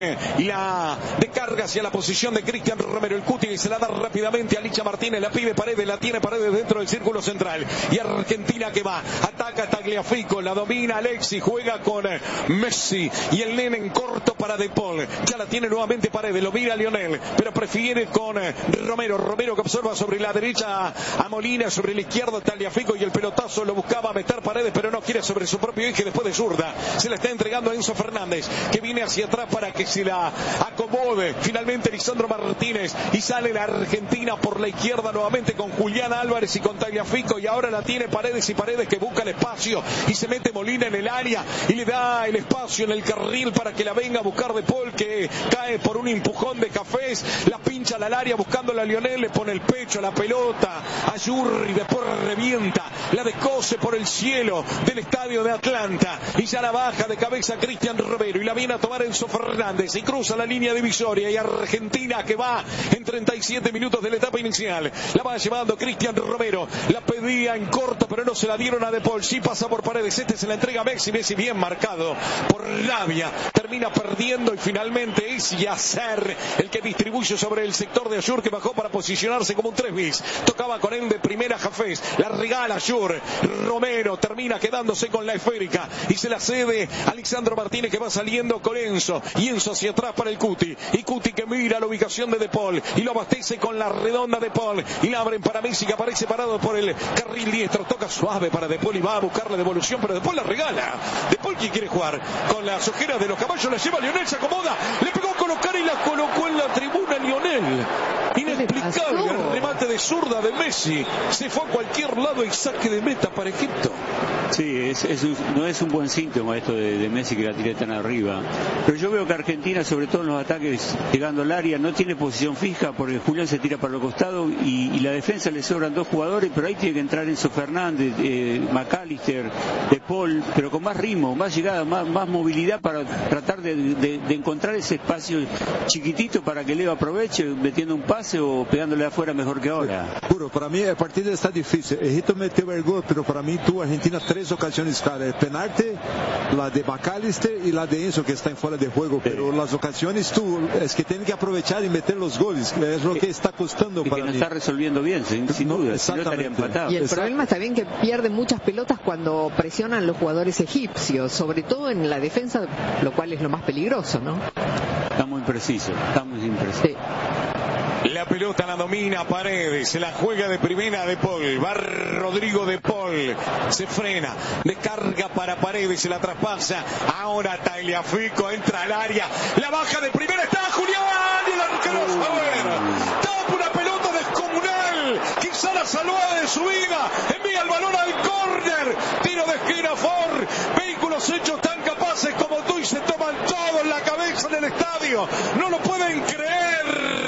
La descarga hacia la posición de Cristian Romero, el Cuti se la da rápidamente a Licha Martínez, la pide Paredes, la tiene Paredes dentro del círculo central y Argentina que va, ataca Tagliafico, la domina Alexi, juega con Messi y el nene en corto para De Paul, ya la tiene nuevamente Paredes, lo mira Lionel, pero prefiere con Romero que observa sobre la derecha a Molina, sobre la izquierda Tagliafico y el pelotazo lo buscaba meter Paredes pero no quiere sobre su propio eje después de zurda, se la está entregando a Enzo Fernández que viene hacia atrás para que se la acomode finalmente Lisandro Martínez y sale la Argentina por la izquierda nuevamente con Julián Álvarez y con Tagliafico y ahora la tiene Paredes y Paredes que busca el espacio y se mete Molina en el área y le da el espacio en el carril para que la venga a buscar De Paul que cae por un empujón de Cafés, la pincha al área buscándola a Lionel, le pone el pecho a la pelota a Yurri, después revienta, la descose por el cielo del estadio de Atlanta y ya la baja de cabeza Cristian Romero y la viene a tomar Enzo Fernández y cruza la línea divisoria y Argentina que va en 37 minutos de la etapa inicial, la va llevando Cristian Romero, la pedía en corto pero no se la dieron a De Paul, sí pasa por Paredes, este se la entrega a Messi, Messi bien marcado por Rabia, termina perdiendo y finalmente es Yasser el que distribuye sobre el sector de Ayur que bajó para posicionarse como un 3 bis, tocaba con él de primera Jafés, la regala Ayur, Romero termina quedándose con la esférica y se la cede a Lisandro Martínez que va saliendo con Enzo y Enzo hacia atrás para el Cuti y Cuti que mira la ubicación de Paul y lo abastece con la redonda de Paul y la abren para Messi que aparece parado por el carril diestro, toca suave para De Paul y va a buscar la devolución pero De Paul la regala, De Paul que quiere jugar con las ojeras de los caballos, la lleva Lionel, se acomoda, le pegó a colocar y la colocó en la tribuna Lionel, inexplicable el remate de zurda de Messi, se fue a cualquier lado y saque de meta para Egipto. Sí, no es un buen síntoma esto de Messi que la tire tan arriba, pero yo veo que Argentina, sobre todo en los ataques llegando al área, no tiene posición fija porque Julián se tira para los costados y la defensa le sobran dos jugadores, pero ahí tiene que entrar Enzo Fernández, McAllister, De Paul, pero con más ritmo, más llegada, más movilidad para tratar de encontrar ese espacio chiquitito para que Leo aproveche metiendo un pase o pegándole afuera mejor que ahora. Puro, para mí el partido está difícil. Egipto metió el gol, pero para mí tuvo Argentina tres ocasiones claras: el penalti, la de McAllister y la de Enzo que está en fuera de juego, pero las ocasiones es que tienen que aprovechar y meter los goles, es lo que está costando y para que no mí. está resolviendo bien, sin duda, si no estaría empatado. Y el problema está bien que pierden muchas pelotas cuando presionan los jugadores egipcios, sobre todo en la defensa, lo cual es lo más peligroso, ¿no? Está muy impreciso. Sí. La pelota la domina Paredes, se la juega de primera De Paul, va Rodrigo De Paul, se frena, descarga para Paredes, se la traspasa, ahora Tagliafico entra al área, la baja de primera, está Julián y el arquero tapa una pelota descomunal, quizá la salvada de su vida, envía el balón al córner, tiro de esquina Ford, vehículos hechos tan capaces como tú y se toman todo en la cabeza del estadio, no lo pueden creer.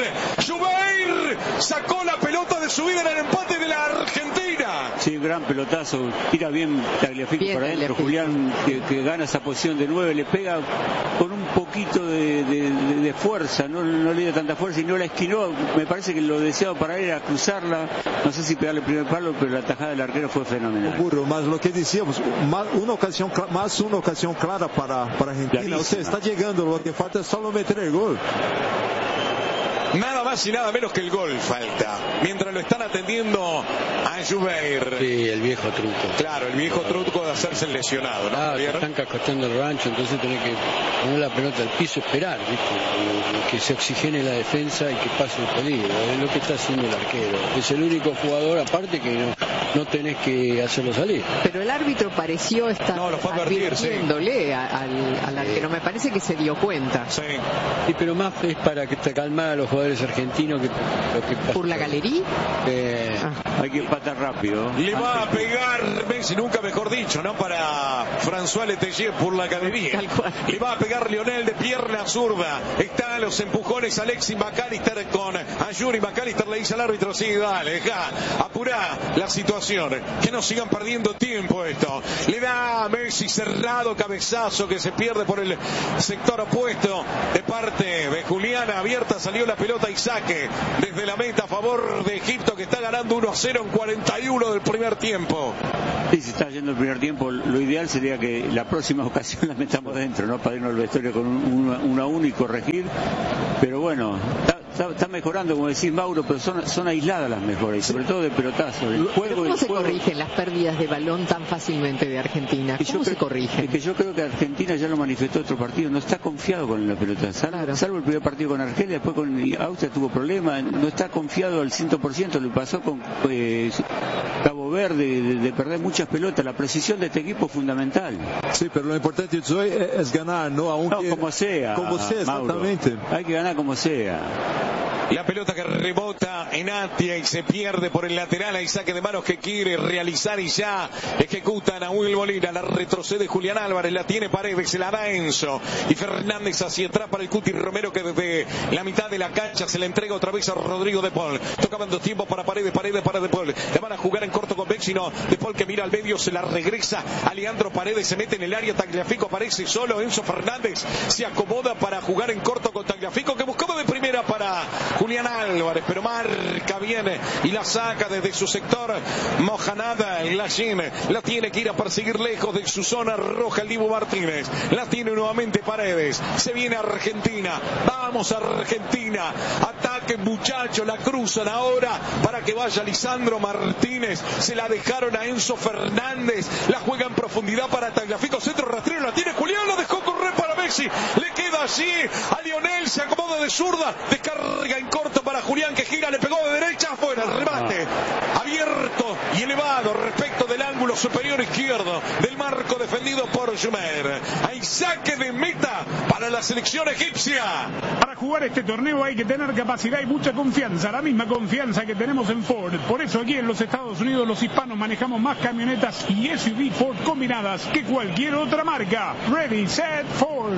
Jubeir sacó la pelota de su vida en el empate de la Argentina. Sí, gran pelotazo, tira bien Tagliafico para adentro, Julián que gana esa posición de 9, le pega con un poquito de fuerza, no le da tanta fuerza y no la esquinó, me parece que lo deseado para él era cruzarla, no sé si pegarle el primer palo, pero la tajada del arquero fue fenomenal. Burro, más lo que decíamos, más una ocasión clara para Argentina, clarísima. O sea, está llegando, lo que falta es solo meter el gol. Nada más y nada menos que el gol falta. Mientras lo están atendiendo a Jubeir. Sí, el viejo truco. Claro, el viejo truco de hacerse el lesionado, ¿no? Ah, están cascoteando el rancho, entonces tenés que poner la pelota al piso, esperar, ¿viste? Que se oxigene la defensa y que pase el peligro. Es lo que está haciendo el arquero. Es el único jugador, aparte, que no tenés que hacerlo salir. Pero el árbitro pareció estar advirtiéndole al arquero. Me parece que se dio cuenta. Sí. Sí, pero más es para que te calmar a los jugadores argentinos que lo que pasa. ¿Por la galería? Hay que empatar rápido. Le va a pegar Messi, nunca mejor dicho, ¿no? Para François Letelier por la galería. Le va a pegar Lionel de pierna zurda. Están los empujones Alexis McAllister con Ayuri. McAllister le dice al árbitro: sí, dale, deja, apurá la situación, que no sigan perdiendo tiempo esto. Le da a Messi cerrado, cabezazo que se pierde por el sector opuesto de parte de Julián. Había abierta, salió la pelota y saque desde la meta a favor de Egipto, que está ganando 1-0 en 41 del primer tiempo. Sí, se está yendo el primer tiempo. Lo ideal sería que la próxima ocasión la metamos dentro, ¿no? Para irnos al vestuario con 1-1 y corregir. Pero bueno, está mejorando, como decís, Mauro, pero son aisladas las mejoras, y sobre todo de pelotazo. ¿Cómo se corrigen las pérdidas de balón tan fácilmente de Argentina? ¿Cómo se corrigen? Es que yo creo que Argentina ya lo manifestó otro partido, no está confiado con la pelota, salvo el primer partido con Argelia, después con Austria tuvo problemas, no está confiado al 100%, le pasó con Cabo Verde, de perder muchas pelotas. La precisión de este equipo es fundamental. Sí, pero lo importante hoy es ganar, ¿no? Aunque, como sea, exactamente. Mauro, hay que ganar como sea. La pelota que rebota en Atia y se pierde por el lateral. Hay saque de manos que quiere realizar y ya ejecuta Nahuel Molina. La retrocede Julián Álvarez, la tiene Paredes, se la da Enzo. Y Fernández hacia atrás para el Cuti Romero, que desde la mitad de la cancha se le entrega otra vez a Rodrigo De Paul. Tocaban dos tiempos para Paredes para De Paul. La van a jugar en corto con Vecino. De Paul que mira al medio, se la regresa a Leandro Paredes, se mete en el área. Tagliafico aparece solo. Enzo Fernández se acomoda para jugar en corto con Tagliafico, que buscaba de primera para Julián Álvarez, pero marca bien y la saca desde su sector. Mohamed Lachim la tiene que ir a perseguir lejos de su zona roja el Dibu Martínez. La tiene nuevamente Paredes. Se viene Argentina. Vamos Argentina. Ataque, muchachos. La cruzan ahora para que vaya Lisandro Martínez. Se la dejaron a Enzo Fernández. La juega en profundidad para Tagliafico. Centro rastrero. La tiene Julián. La dejó correr para Messi. Le queda allí a Lionel. Se acomoda de zurda. Descarga en corto para Julián, que gira, le pegó de derecha afuera, el remate abierto y elevado respecto del ángulo superior izquierdo del marco defendido por Jumer. Hay saque de meta para la selección egipcia. Para jugar este torneo hay que tener capacidad y mucha confianza, la misma confianza que tenemos en Ford. Por eso aquí en los Estados Unidos los hispanos manejamos más camionetas y SUV Ford combinadas que cualquier otra marca. Ready, set, Ford.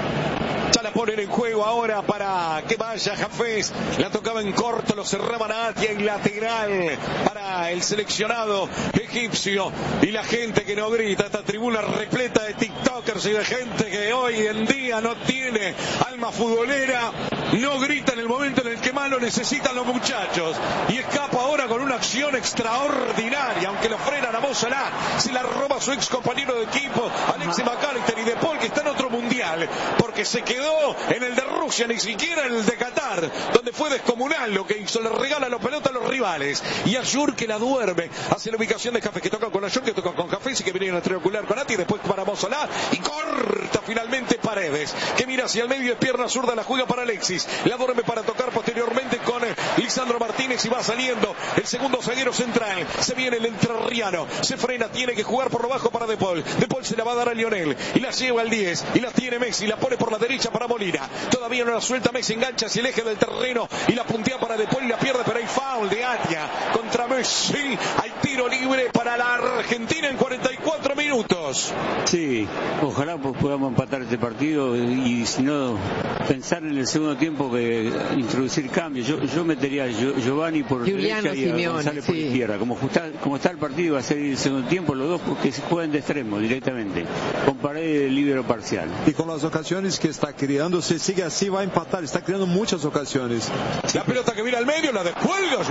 Ya la ponen en juego ahora para que vaya Jafés. La tocaba en corto, lo cerraban a Atia en lateral para el seleccionado egipcio. Y la gente que no grita, esta tribuna repleta de tiktokers y de gente que hoy en día no tiene alma futbolera, no grita en el momento en el que más lo necesitan los muchachos. Y escapa ahora con una acción extraordinaria, aunque lo frenan a Mo Salah. Se la roba su ex compañero de equipo, Alexis McAllister, y De Paul, que está en otro mundial, porque se quedó en el de Rusia, ni siquiera en el de Qatar, donde fue descomunal lo que hizo. Le regala la pelota a los rivales. Y Ayur, que la duerme, hace la ubicación de Jafés, que toca con Ayur, que toca con Jafés, y que viene en el triangular con Ati, y después para Mo Salah, y corta finalmente Paredes, que mira hacia el medio de pierna zurda, la juega para Alexis, la duerme para tocar posteriormente con Lisandro Martínez, y va saliendo el segundo zaguero central. Se viene el entrerriano, se frena, tiene que jugar por lo bajo para De Paul. De Paul se la va a dar a Lionel, y la lleva al 10, y la tiene Messi, la pone por la derecha para Molina. Todavía no la suelta Messi, engancha hacia el eje del terreno y la puntea para De Paul y la pierde, pero hay foul de Atia contra Messi. Hay tiro libre para la Argentina en 44 minutos. Sí, ojalá podamos empatar este partido, y si no, pensar en el segundo tiempo que introducir cambios. Yo metería a Giovanni por Giuliano derecha y a Simeone, González por izquierda. Como está el partido, va a ser el segundo tiempo los dos, porque se juegan de extremo directamente, con Paredes de líbero parcial. Y con las ocasiones que está creando, si sigue así va a empatar, está creando muchas ocasiones. La pelota que viene al medio, la descuelga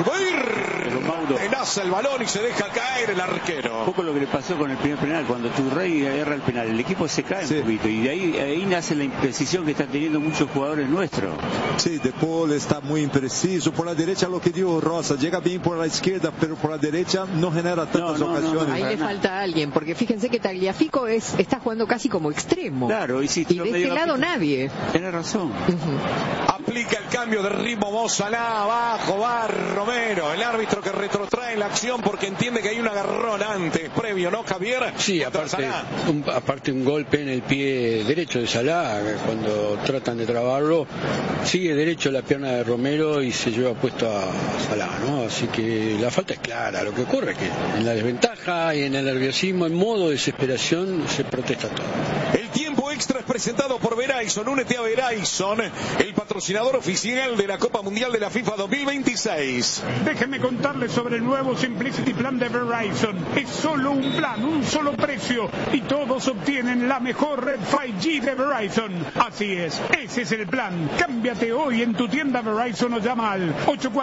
Jubair, tenaza el balón y se deja caer el arquero. Un poco lo que le pasó con el primer penal, cuando Turrey erra el penal, el equipo se cae un poquito, y de ahí nace la imprecisión que están teniendo muchos jugadores nuestros. Sí, De Paul está muy impreciso, por la derecha lo que dijo Rosa, llega bien por la izquierda, pero por la derecha no genera tantas ocasiones. Ahí le falta a alguien, porque fíjense que Tagliafico está jugando casi como extremo. Claro, y de este lado nadie. Tiene razón. Aplica el cambio de ritmo Mo Salah, abajo va Romero, el árbitro que retrotrae la acción porque entiende que hay un agarrón antes, previo, ¿no, Javier? Sí, aparte un golpe en el pie derecho de Salah, cuando tratan de trabarlo, sigue derecho la pierna de Romero y se lleva puesto a Salah, ¿no? Así que la falta es clara. Lo que ocurre es que en la desventaja y en el nerviosismo, en modo desesperación, se protesta todo. El tiempo Extra es presentado por Verizon. Únete a Verizon, el patrocinador oficial de la Copa Mundial de la FIFA 2026. Déjenme contarles sobre el nuevo Simplicity Plan de Verizon. Es solo un plan, un solo precio, y todos obtienen la mejor red 5G de Verizon. Así es, ese es el plan. Cámbiate hoy en tu tienda Verizon o llama al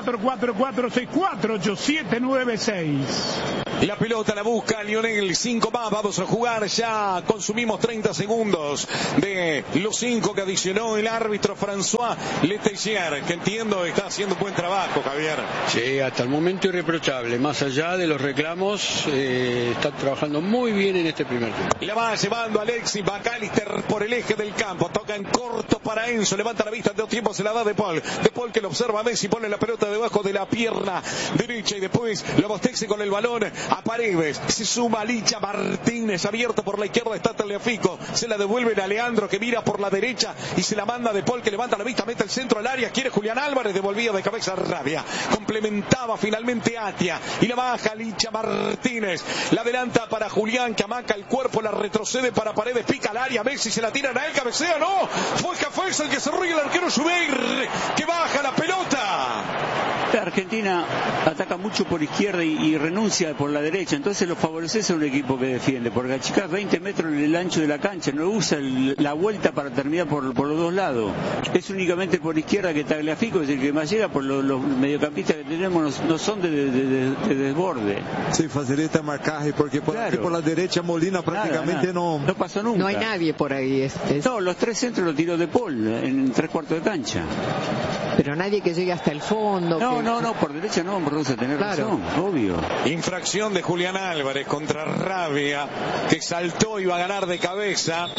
844-464-8796. La pelota la busca Lionel, 5 más, vamos a jugar, ya consumimos 30 segundos de los 5 que adicionó el árbitro François Letelier, que entiendo está haciendo un buen trabajo, Javier. Sí, hasta el momento irreprochable, más allá de los reclamos, está trabajando muy bien en este primer tiempo. La va llevando Alexis McAllister por el eje del campo, toca en corto para Enzo, levanta la vista, de dos tiempos se la da De Paul que lo observa a Messi, pone la pelota debajo de la pierna derecha y después lo bostexe con el balón a Paredes, se suma Licha Martínez, abierto por la izquierda está Tagliafico, se la devuelven a Leandro que mira por la derecha y se la manda De Paul que levanta la vista, mete el centro al área, quiere Julián Álvarez, devolvía de cabeza Rabia, complementaba finalmente Atia y la baja Licha Martínez, la adelanta para Julián que amaca el cuerpo, la retrocede para Paredes, pica al área, Messi se la tiran a él, cabecea, no, fue Cafés el que se ríe el arquero Jubeir, que baja la pelota. Argentina ataca mucho por izquierda y renuncia por la derecha, entonces lo favoreces a un equipo que defiende, porque achicás 20 metros en el ancho de la cancha, no usa la vuelta para terminar por los dos lados, es únicamente por izquierda que Tagliafico es el que más llega, por los mediocampistas que tenemos no son de desborde. Sí, facilita el marcaje, porque por, claro, aquí por la derecha Molina prácticamente no pasó nunca. No hay nadie por ahí. No, los 3 centros los tiró De Paul en 3/4 de cancha. Pero nadie que llegue hasta el fondo. No, por derecha no, produce tener razón, obvio. Infracción de Julián Álvarez contra Rabia, que saltó y va a ganar de cabeza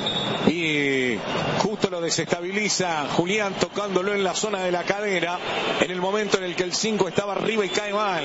y justo lo desestabiliza Julián tocándolo en la zona de la cadera en el momento en el que el 5 estaba arriba y cae mal.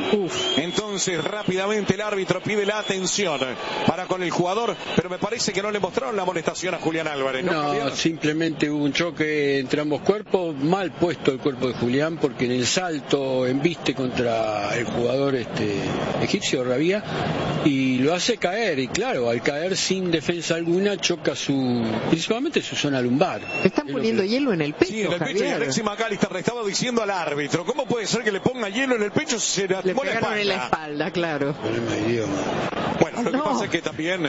Entonces rápidamente el árbitro pide la atención para con el jugador, pero me parece que no le mostraron la amonestación a Julián Álvarez. No, simplemente hubo un choque entre ambos cuerpos, mal puesto el cuerpo de Julián, porque en el salto embiste contra el jugador egipcio Rabia y lo hace caer, y claro, al caer sin defensa alguna choca principalmente su zona lumbar. Están poniendo hielo en el pecho. Sí, en el pecho, y Alexis McAllister le estaba diciendo al árbitro, ¿cómo puede ser que le ponga hielo en el pecho si se le pegaron la espalda? En la espalda, claro. Bueno, lo que pasa es que también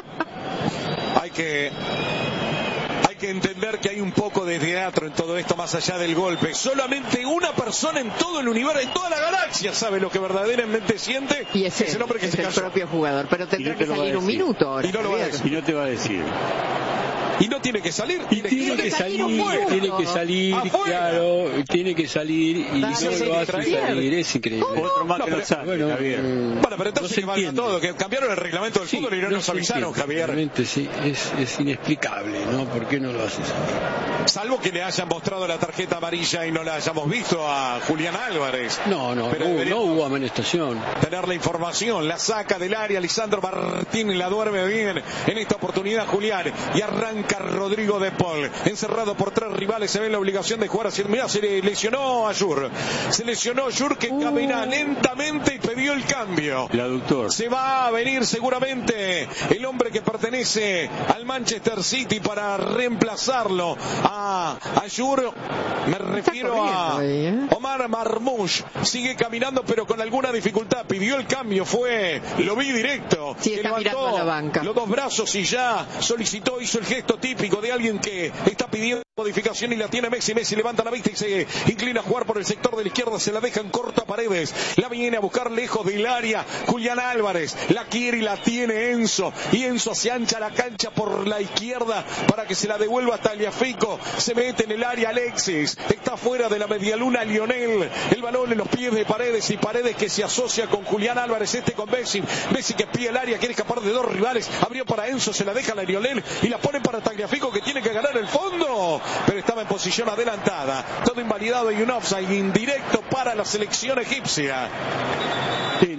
hay que entender que hay un poco de teatro en todo esto más allá del golpe. Solamente una persona en todo el universo, en toda la galaxia, sabe lo que verdaderamente siente. Y es el hombre que se cayó. El propio jugador, pero tendrá que salir un minuto ahora. Y no lo va a decir. Y no te va a decir. Y no tiene que salir. Tiene que salir, claro, tiene que salir y no lo hace salir, es increíble. Otro más que lo sabe, bueno, Javier. Bueno, pero entonces que valga todo, que cambiaron el reglamento del fútbol y no nos avisaron, Javier. Realmente sí, es inexplicable, ¿no? ¿Por qué no lo haces? Salvo que le hayan mostrado la tarjeta amarilla y no la hayamos visto a Julián Álvarez. No hubo amonestación. Tener la información, la saca del área Lisandro Martínez, la duerme bien en esta oportunidad Julián y arranca Rodrigo De Paul, encerrado por 3 rivales, se ve en la obligación de jugar así. Mirá, se le lesionó a Yur, que camina lentamente y pidió el cambio. El aductor. Se va a venir seguramente el hombre que pertenece al Manchester City para reemplazarlo a Yur. Me refiero a Omar Marmoush. Sigue caminando pero con alguna dificultad, pidió el cambio, lo vi directo, sí, está mirando a la banca, los 2 brazos y ya solicitó, hizo el gesto típico de alguien que está pidiendo modificación y la tiene Messi. Messi levanta la vista y se inclina a jugar por el sector de la izquierda, se la deja en corta a Paredes, la viene a buscar lejos del área Julián Álvarez, la quiere y la tiene Enzo, y Enzo se ancha la cancha por la izquierda para que se la devuelva a Tagliafico, se mete en el área Alexis, está fuera de la medialuna Lionel, el balón en los pies de Paredes y Paredes que se asocia con Julián Álvarez, con Messi que pide el área, quiere escapar de 2 rivales, abrió para Enzo, se la deja a Lionel y la pone para Tagliafico que tiene que ganar el fondo, pero estaba en posición adelantada, todo invalidado y un offside indirecto para la selección egipcia. Sí,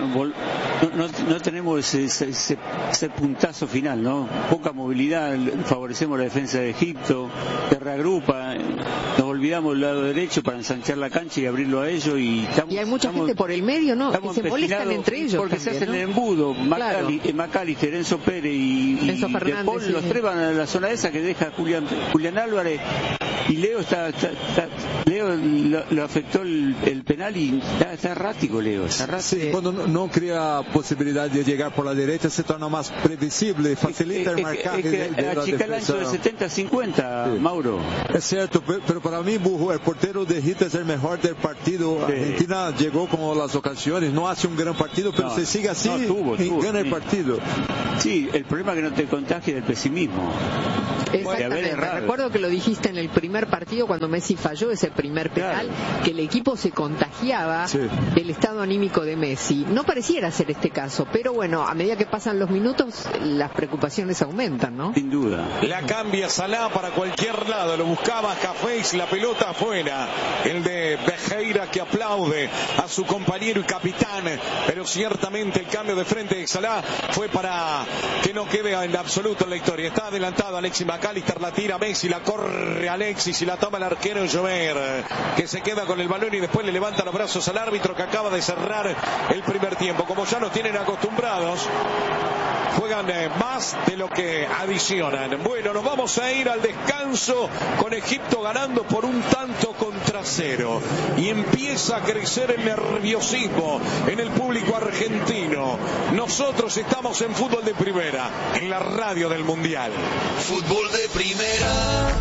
no tenemos ese puntazo final, ¿no? Poca movilidad, favorecemos la defensa de Egipto, se reagrupa, nos olvidamos el lado derecho para ensanchar la cancha y abrirlo a ellos. Y hay mucha gente por el medio, ¿no? Que se molestan entre ellos. Porque también, se hacen ¿no? el embudo. McAllister, Enzo Pérez y Enzo Fernández, De Paul, los tres van a la zona esa que deja Julián Álvarez. Y Leo Leo lo afectó el penal y está errático, Leo. Sí, cuando no crea posibilidad de llegar por la derecha se torna más previsible, facilita el marcaje de la achica el ancho de 70-50, sí. Mauro. Es cierto, pero para mí, Burro, el portero de Hita es el mejor del partido. Sí. Argentina llegó con las ocasiones, no hace un gran partido, pero se sigue así y gana el partido. Sí, el problema es que no te contagie del pesimismo. Exactamente, recuerdo que lo dijiste en el primer partido cuando Messi falló ese primer penal, que el equipo se contagiaba del estado anímico de Messi. No pareciera ser este caso, pero bueno, a medida que pasan los minutos las preocupaciones aumentan, ¿no? Sin duda. La cambia Salah para cualquier lado, lo buscaba Cafés, la pelota afuera. El de Bejeira que aplaude a su compañero y capitán, pero ciertamente el cambio de frente de Salah fue para que no quede en absoluto en la historia. Está adelantado Alexis McAllister, la tira Messi, la corre Alexis y la toma el arquero Jover, que se queda con el balón y después le levanta los brazos al árbitro que acaba de cerrar el primer tiempo. Como ya nos tienen acostumbrados, juegan más de lo que adicionan. Bueno, nos vamos a ir al descanso con Egipto ganando por 1-0 y empieza a crecer el nerviosismo en el público argentino. Nosotros estamos en Fútbol de Primera, en la radio del Mundial. Fútbol de Primera.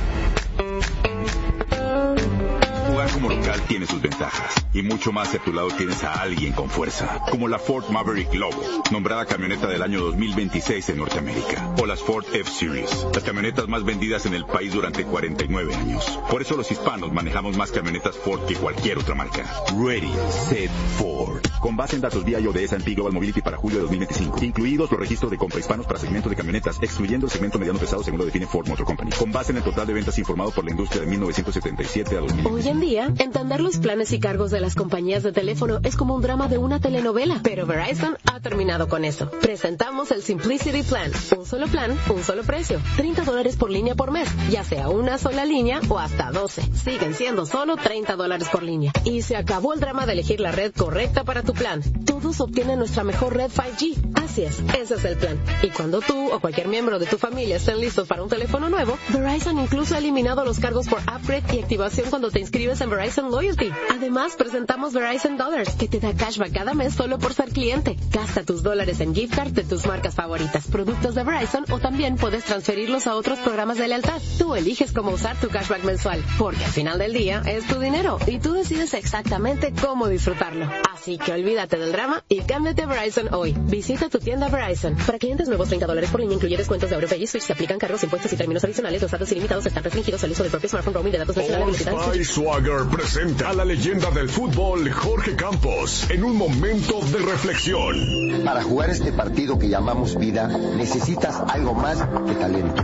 Jugar como local tiene sus ventajas y mucho más si a tu lado tienes a alguien con fuerza, como la Ford Maverick Lobo, nombrada camioneta del año 2026 en Norteamérica, o las Ford F-Series, las camionetas más vendidas en el país durante 49 años. Por eso los hispanos manejamos más camionetas Ford que cualquier otra marca. Ready, Set, Ford. Con base en datos vía de S&P Global Mobility para julio de 2025, incluidos los registros de compra hispanos para segmentos de camionetas, excluyendo el segmento mediano pesado según lo define Ford Motor Company, con base en el total de ventas informado por la industria de 1977 a 2025. Hoy en día, entender los planes y cargos de las compañías de teléfono es como un drama de una telenovela, pero Verizon ha terminado con eso. Presentamos el Simplicity Plan. Un solo plan, un solo precio. $30 por línea por mes, ya sea una sola línea o hasta 12. Siguen siendo solo $30 por línea. Y se acabó el drama de elegir la red correcta para tu plan. Todos obtienen nuestra mejor red 5G. Así es, ese es el plan. Y cuando tú o cualquier miembro de tu familia estén listos para un teléfono nuevo, Verizon incluso ha eliminado los cargos por upgrade y activación cuando te inscribes en Verizon Loyalty. Además, presentamos Verizon Dollars, que te da cashback cada mes solo por ser cliente. Gasta tus dólares en gift card de tus marcas favoritas, productos de Verizon, o también puedes transferirlos a otros programas de lealtad. Tú eliges cómo usar tu cashback mensual, porque al final del día es tu dinero y tú decides exactamente cómo disfrutarlo. Así que olvídate del drama y cámbiate a Verizon hoy. Visita tu tienda Verizon. Para clientes nuevos, $30 por línea incluye descuentos de AutoPay y Switch. Se aplican cargos, impuestos y términos adicionales. Los datos ilimitados están restringidos al uso del propio smartphone, roaming de datos nacionales. Old Spice Swagger presenta a la leyenda del fútbol Jorge Campos en un momento de reflexión. Para jugar este partido que llamamos vida, necesitas algo más que talento.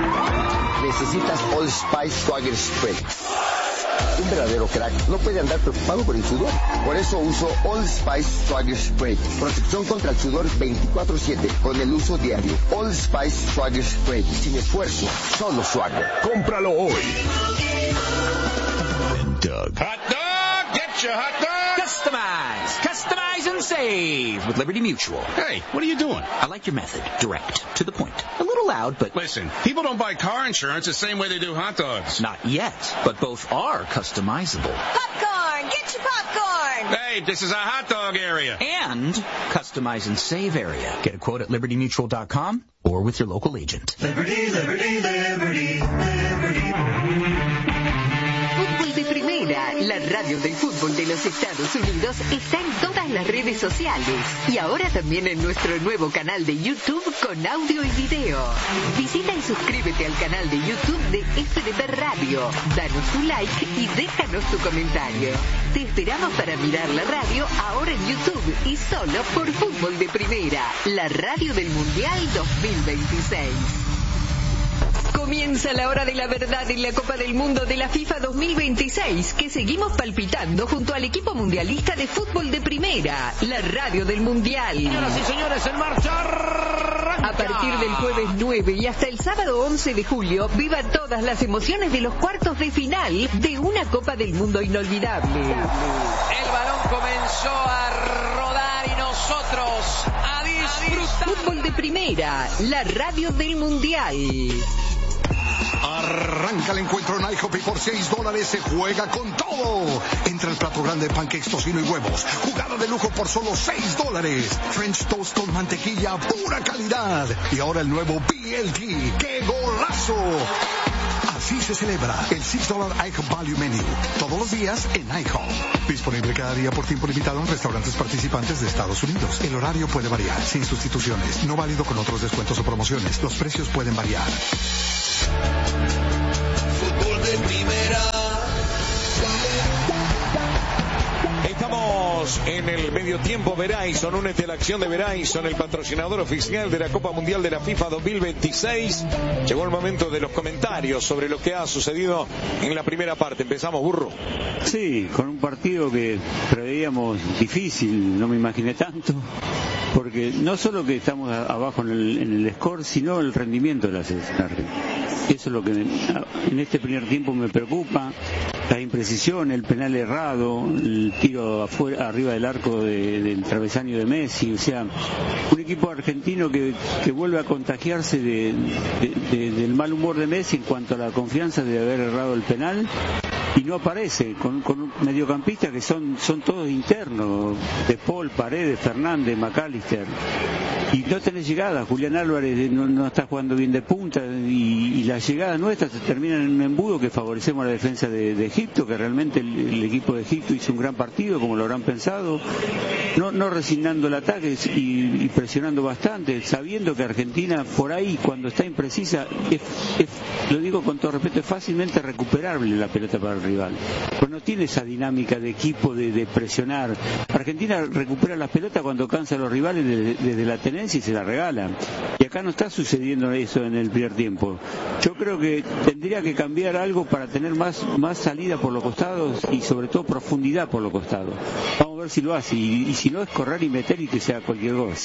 Necesitas Old Spice Swagger Spray. Un verdadero crack no puede andar preocupado por el sudor. Por eso uso Old Spice Swagger Spray. Protección contra el sudor 24/7 con el uso diario. Old Spice Swagger Spray. Sin esfuerzo, solo Swagger. Cómpralo hoy. Hot dog, get your hot dog. Customize and save with Liberty Mutual. Hey, what are you doing? I like your method. Direct, to the point. A little loud, but... Listen, people don't buy car insurance the same way they do hot dogs. Not yet, but both are customizable. Popcorn! Get your popcorn! Hey, this is a hot dog area. And customize and save area. Get a quote at libertymutual.com or with your local agent. Liberty, liberty, liberty, liberty. Fútbol de Primera, la radio del fútbol de los Estados Unidos, está en todas las redes sociales y ahora también en nuestro nuevo canal de YouTube con audio y video. Visita y suscríbete al canal de YouTube de FDP Radio. Danos tu like y déjanos tu comentario. Te esperamos para mirar la radio ahora en YouTube y solo por Fútbol de Primera, la radio del Mundial 2026. Comienza la hora de la verdad en la Copa del Mundo de la FIFA 2026, que seguimos palpitando junto al equipo mundialista de fútbol de primera, la radio del Mundial. Señoras y señores, en marcha. A partir del jueves 9 y hasta el sábado 11 de julio, viva todas las emociones de los cuartos de final de una Copa del Mundo inolvidable. El balón comenzó a rodar y nosotros a disfrutar. Fútbol de primera, la radio del Mundial. Arranca el encuentro en IHOP y por $6 se juega con todo. Entra el plato grande de pancakes, tocino y huevos. Jugada de lujo por solo $6. French toast con mantequilla, pura calidad. Y ahora el nuevo BLT. ¡Qué golazo! Así se celebra el $6 IHOP Value Menu. Todos los días en IHOP. Disponible cada día por tiempo limitado en restaurantes participantes de Estados Unidos. El horario puede variar, sin sustituciones. No válido con otros descuentos o promociones. Los precios pueden variar. Fútbol de primera. Estamos en el medio tiempo. Verizon, únete a la acción de Verizon, el patrocinador oficial de la Copa Mundial de la FIFA 2026. Llegó el momento de los comentarios sobre lo que ha sucedido en la primera parte. Empezamos, Burro. Sí, con un partido que preveíamos difícil, no me imaginé tanto, porque no solo que estamos abajo en el score, sino el rendimiento de la selección argentina. Eso es lo que en este primer tiempo me preocupa, la imprecisión, el penal errado, el tiro arriba del arco del travesaño de Messi. O sea, un equipo argentino que vuelve a contagiarse del mal humor de Messi en cuanto a la confianza de haber errado el penal, y no aparece con un mediocampista que son todos internos, De Paul, Paredes, Fernández, McAllister, y no tenés llegada. Julián Álvarez no está jugando bien de punta, y las llegadas nuestras se terminan en un embudo que favorecemos a la defensa de Egipto, que realmente el equipo de Egipto hizo un gran partido, como lo habrán pensado, no resignando el ataque y presionando bastante, sabiendo que Argentina por ahí, cuando está imprecisa, lo digo con todo respeto, es fácilmente recuperable la pelota para el rival, pues no tiene esa dinámica de equipo de presionar. Argentina recupera la pelota cuando cansa a los rivales desde la tenencia y se la regala, y acá no está sucediendo eso en el primer tiempo. Yo creo que tendría que cambiar algo para tener más salida por los costados y sobre todo profundidad por los costados. Vamos a ver si lo hace, y si no, es correr y meter y que sea cualquier gol.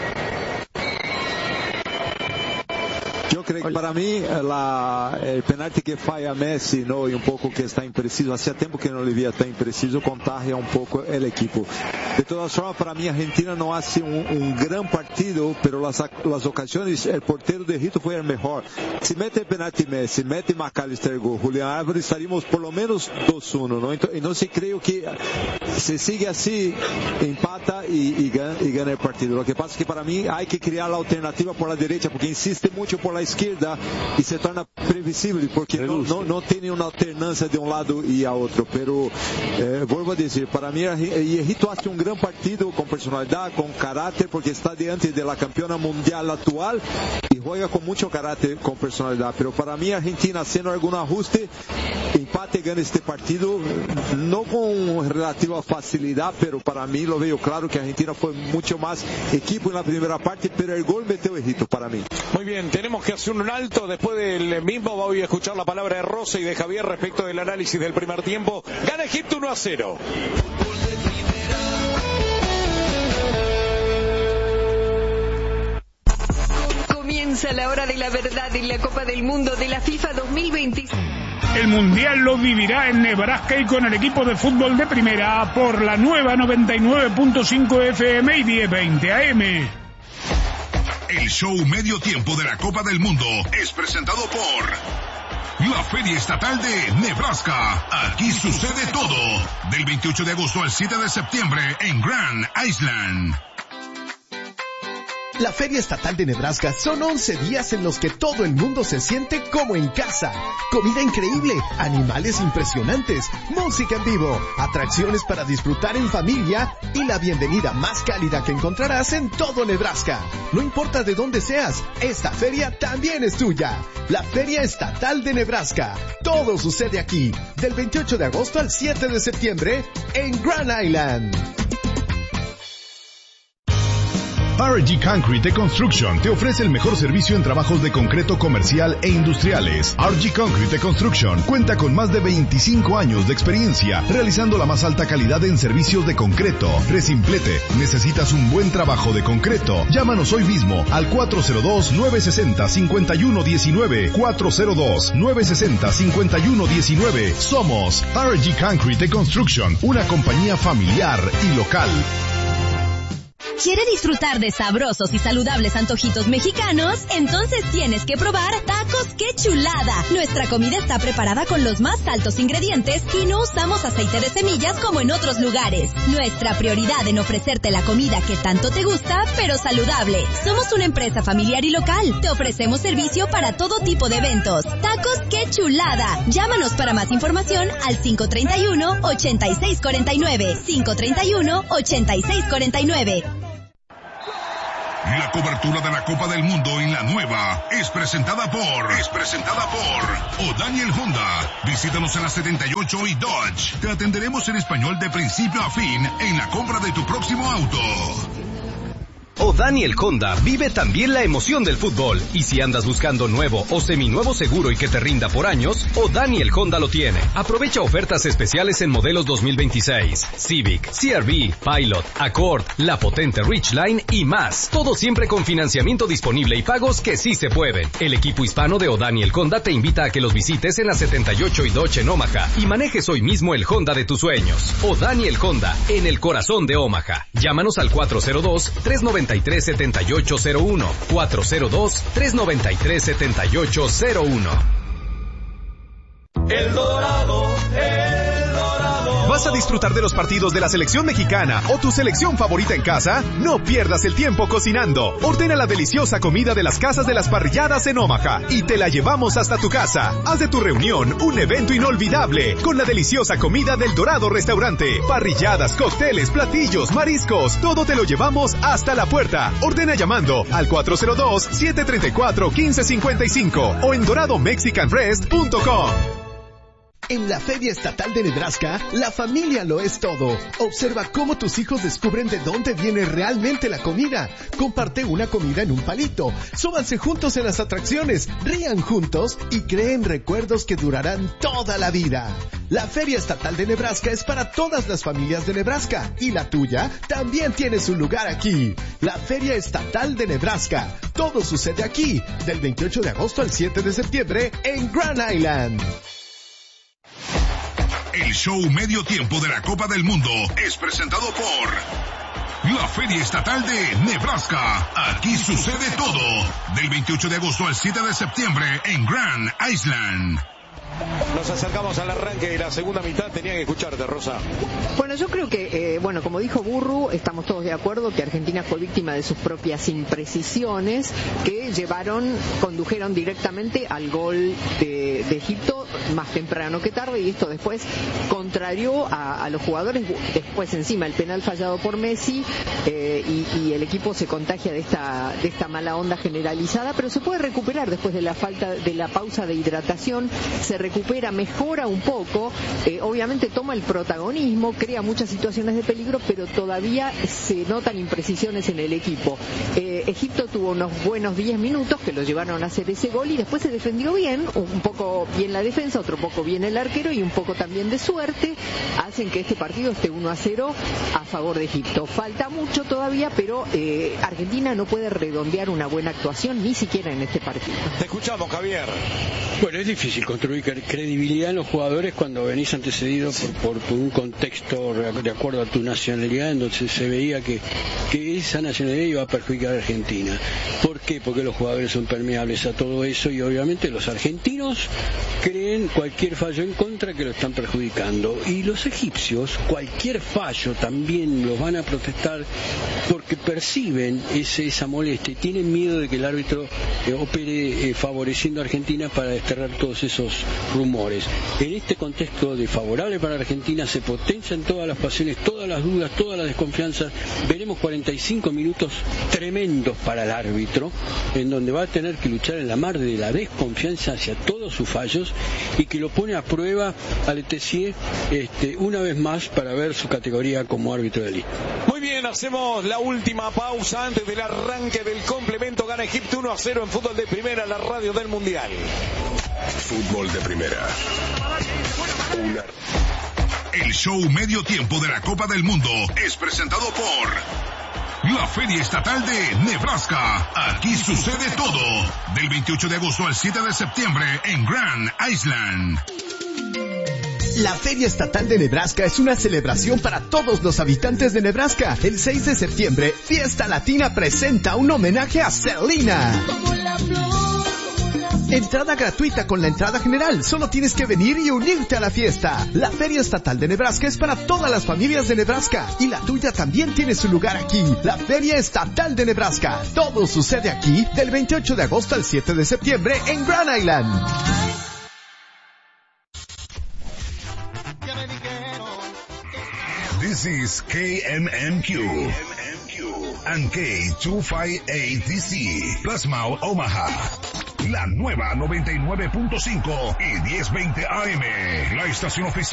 Yo creo que para mí el penalti que falla Messi, ¿no? Y un poco que está impreciso, hacía tiempo que no le veía tan impreciso, contagia un poco el equipo. De todas formas, para mí Argentina no hace un gran partido, pero las ocasiones, el portero de Egipto fue el mejor. Si mete el penalti Messi, mete McAllister gol, Julián Álvarez, estaríamos por lo menos 2-1, ¿no? Entonces creo que se sigue así, empata y gana el partido. Lo que pasa es que para mí hay que crear la alternativa por la derecha, porque insiste mucho por la izquierda y se torna previsible, porque no tiene una alternancia de un lado y a otro. Pero vuelvo a decir, para mí Egipto hace un gran partido con personalidad, con carácter, porque está diante de la campeona mundial actual y juega con mucho carácter, con personalidad. Pero para mí Argentina, haciendo algún ajuste, empate, gana este partido, no con relativa facilidad, pero para mí lo veo claro que Argentina fue mucho más equipo en la primera parte, pero el gol metió Egipto para mí. Muy bien, tenemos que hacer un alto. Después del mismo voy a escuchar la palabra de Rosa y de Javier respecto del análisis del primer tiempo. Gana Egipto 1-0. Comienza la hora de la verdad en la Copa del Mundo de la FIFA 2026. El Mundial lo vivirá en Nebraska y con el equipo de fútbol de primera por la nueva 99.5 FM y 1020 AM. El show medio tiempo de la Copa del Mundo es presentado por la Feria Estatal de Nebraska. Aquí sucede todo. Del 28 de agosto al 7 de septiembre en Grand Island. La Feria Estatal de Nebraska son 11 días en los que todo el mundo se siente como en casa. Comida increíble, animales impresionantes, música en vivo, atracciones para disfrutar en familia y la bienvenida más cálida que encontrarás en todo Nebraska. No importa de dónde seas, esta feria también es tuya. La Feria Estatal de Nebraska. Todo sucede aquí, del 28 de agosto al 7 de septiembre en Grand Island. RG Concrete Construction te ofrece el mejor servicio en trabajos de concreto comercial e industriales. RG Concrete Construction cuenta con más de 25 años de experiencia realizando la más alta calidad en servicios de concreto. Resimplete, ¿necesitas un buen trabajo de concreto? Llámanos hoy mismo al 402-960-5119. 402-960-5119. Somos RG Concrete Construction, una compañía familiar y local. ¿Quiere disfrutar de sabrosos y saludables antojitos mexicanos? Entonces tienes que probar Tacos ¡Qué Chulada! Nuestra comida está preparada con los más altos ingredientes y no usamos aceite de semillas como en otros lugares. Nuestra prioridad en ofrecerte la comida que tanto te gusta, pero saludable. Somos una empresa familiar y local. Te ofrecemos servicio para todo tipo de eventos. Tacos ¡Qué Chulada! Llámanos para más información al 531-8649. 531-8649. La cobertura de la Copa del Mundo en la nueva es presentada por O'Daniel Honda. Visítanos en la 78 y Dodge. Te atenderemos en español de principio a fin en la compra de tu próximo auto. O'Daniel Honda vive también la emoción del fútbol. Y si andas buscando nuevo o seminuevo seguro y que te rinda por años, O'Daniel Honda lo tiene. Aprovecha ofertas especiales en modelos 2026, Civic, CR-V, Pilot, Accord, la potente Ridgeline y más. Todo siempre con financiamiento disponible y pagos que sí se pueden. El equipo hispano de O'Daniel Honda te invita a que los visites en la 78 y Dodge en Omaha y manejes hoy mismo el Honda de tus sueños. O'Daniel Honda, en el corazón de Omaha. Llámanos al 402-393-7801. 402-393-7801. El Dorado. ¿Vas a disfrutar de los partidos de la selección mexicana o tu selección favorita en casa? No pierdas el tiempo cocinando. Ordena la deliciosa comida de las casas de las parrilladas en Omaha y te la llevamos hasta tu casa. Haz de tu reunión un evento inolvidable con la deliciosa comida del Dorado Restaurante. Parrilladas, cócteles, platillos, mariscos, todo te lo llevamos hasta la puerta. Ordena llamando al 402-734-1555 o en doradomexicanrest.com. En la Feria Estatal de Nebraska, la familia lo es todo. Observa cómo tus hijos descubren de dónde viene realmente la comida. Comparte una comida en un palito. Súbanse juntos en las atracciones, rían juntos y creen recuerdos que durarán toda la vida. La Feria Estatal de Nebraska es para todas las familias de Nebraska y la tuya también tiene su lugar aquí. La Feria Estatal de Nebraska. Todo sucede aquí, del 28 de agosto al 7 de septiembre en Grand Island. El show medio tiempo de la Copa del Mundo es presentado por la Feria Estatal de Nebraska. Aquí sucede todo. Del 28 de agosto al 7 de septiembre en Grand Island. Nos acercamos al arranque de la segunda mitad. Tenía que escucharte, Rosa. Bueno, yo creo que, como dijo Burru, estamos todos de acuerdo que Argentina fue víctima de sus propias imprecisiones que condujeron directamente al gol de Egipto más temprano que tarde, y esto después contrarió a los jugadores. Después encima el penal fallado por Messi y el equipo se contagia de esta mala onda generalizada, pero se puede recuperar después de la pausa de hidratación. Se recupera, mejora un poco, obviamente toma el protagonismo, crea muchas situaciones de peligro, pero todavía se notan imprecisiones en el equipo. Egipto tuvo unos buenos 10 minutos que lo llevaron a hacer ese gol y después se defendió bien, un poco bien la defensa, otro poco bien el arquero y un poco también de suerte, hacen que este partido esté 1-0 a favor de Egipto. Falta mucho todavía, pero Argentina no puede redondear una buena actuación ni siquiera en este partido. Te escuchamos, Javier. Bueno, es difícil construir credibilidad en los jugadores cuando venís antecedido por un contexto de acuerdo a tu nacionalidad, en donde se veía que esa nacionalidad iba a perjudicar a Argentina. ¿Por qué? Porque los jugadores son permeables a todo eso y obviamente los argentinos creen cualquier fallo en contra que lo están perjudicando, y los egipcios cualquier fallo también los van a protestar porque perciben esa molestia y tienen miedo de que el árbitro opere favoreciendo a Argentina para desterrar todos esos rumores. En este contexto desfavorable para Argentina se potencian todas las pasiones, todas las dudas, todas las desconfianzas. Veremos 45 minutos tremendos para el árbitro, en donde va a tener que luchar en la mar de la desconfianza hacia todos sus fallos y que lo pone a prueba a Letessier una vez más para ver su categoría como árbitro de lista. Muy bien, hacemos la última pausa antes del arranque del complemento. Gana Egipto 1-0 en fútbol de primera, la radio del Mundial. Fútbol de primera. El show medio tiempo de la Copa del Mundo es presentado por la Feria Estatal de Nebraska. Aquí sucede todo. Del 28 de agosto al 7 de septiembre en Grand Island. La Feria Estatal de Nebraska es una celebración para todos los habitantes de Nebraska. El 6 de septiembre, Fiesta Latina presenta un homenaje a Selena. Entrada gratuita con la entrada general. Solo tienes que venir y unirte a la fiesta. La Feria Estatal de Nebraska es para todas las familias de Nebraska. Y la tuya también tiene su lugar aquí. La Feria Estatal de Nebraska. Todo sucede aquí del 28 de agosto al 7 de septiembre en Grand Island. This is KMMQ and K258DC, Plasma Omaha. La nueva 99.5 y 1020 AM, la estación oficial